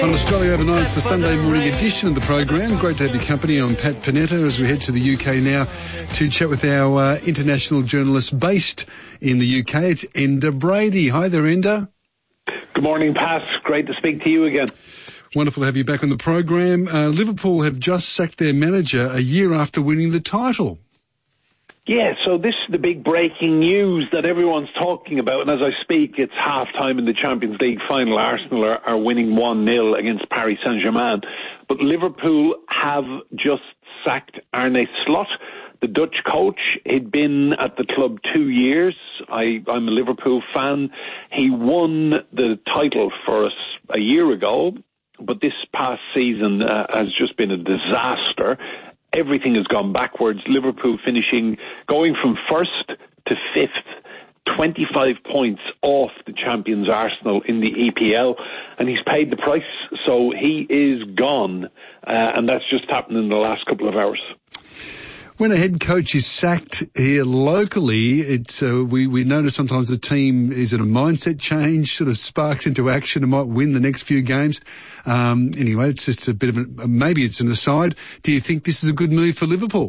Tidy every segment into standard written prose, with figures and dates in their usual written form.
On Australia Overnight, it's the Sunday morning edition of the program. Great to have your company. I'm Pat Panetta as we head to the UK now to chat with our international journalist based in the UK. It's Enda Brady. Hi there, Enda. Good morning, Pat. Great to speak to you again. Wonderful to have you back on the program. Liverpool have just sacked their manager a year after winning the title. Yeah, so this is the big breaking news that everyone's talking about, and as I speak, it's half-time in the Champions League final. Arsenal are winning 1-0 against Paris Saint-Germain, but Liverpool have just sacked Arne Slot, the Dutch coach. He'd been at the club 2 years. I'm a Liverpool fan. He won the title for us a year ago, but this past season has just been a disaster. Everything has gone backwards. Liverpool going from first to fifth, 25 points off the champions Arsenal in the EPL, and he's paid the price, so he is gone, and that's just happened in the last couple of hours. When a head coach is sacked here locally, it's we notice sometimes the team is in a mindset change, sort of sparks into action and might win the next few games. Anyway, it's just a bit of maybe it's an aside. Do you think this is a good move for Liverpool?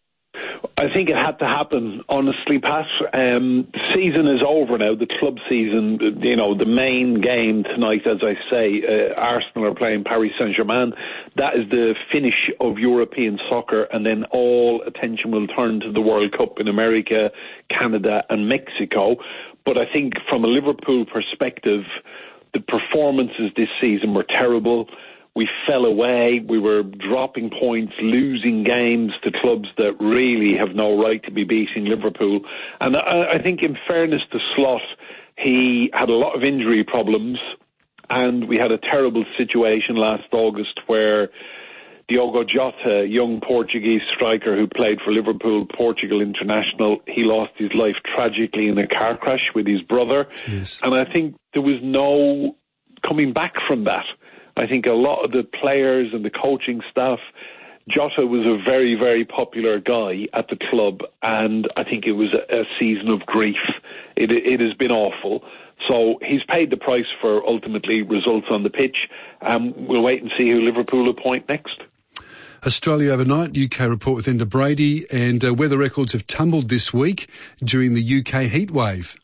I think it had to happen, honestly, Pat. The season is over now, the club season. You know, the main game tonight, as I say, Arsenal are playing Paris Saint-Germain. That is the finish of European soccer, and then all attention will turn to the World Cup in America, Canada and Mexico. But I think from a Liverpool perspective, the performances this season were terrible. We fell away. We were dropping points, losing games to clubs that really have no right to be beating Liverpool. And I think in fairness to Slot, he had a lot of injury problems, and we had a terrible situation last August where Diogo Jota, young Portuguese striker who played for Liverpool, Portugal international, he lost his life tragically in a car crash with his brother. Yes. And I think there was no coming back from that. I think a lot of the players and the coaching staff, Jota was a very, very popular guy at the club, and I think it was a season of grief. It has been awful. So he's paid the price for ultimately results on the pitch. We'll wait and see who Liverpool appoint next. Australia Overnight, UK report with Enda Brady, and weather records have tumbled this week during the UK heatwave.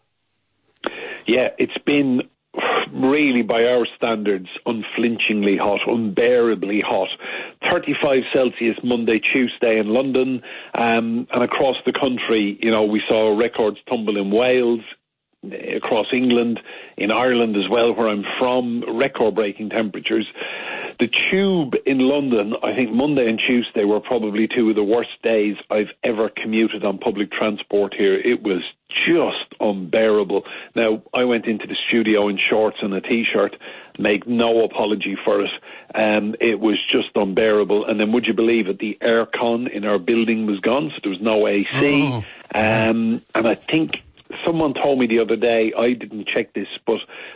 Yeah, it's been really, by our standards, unflinchingly hot, unbearably hot. 35 Celsius Monday, Tuesday in London, and across the country, you know, we saw records tumble in Wales, across England, in Ireland as well, where I'm from, record-breaking temperatures. The Tube in London, I think Monday and Tuesday were probably two of the worst days I've ever commuted on public transport here. It was just unbearable. Now, I went into the studio in shorts and a T-shirt, make no apology for it. It was just unbearable. And then would you believe it, the aircon in our building was gone, so there was no AC. Oh. And I think someone told me the other day, I didn't check this, but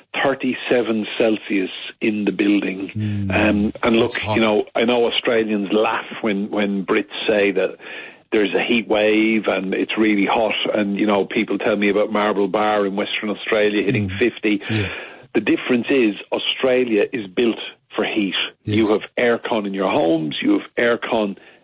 37 Celsius in the building. And look, you know, I know Australians laugh when Brits say that there's a heat wave and it's really hot, and, you know, people tell me about Marble Bar in Western Australia hitting 50. Yeah. The difference is Australia is built for heat. Yes. You have aircon in your homes, you have aircon